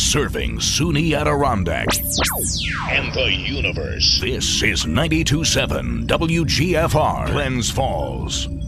serving SUNY Adirondack and the universe. This is 92.7 WGFR, Glens Falls.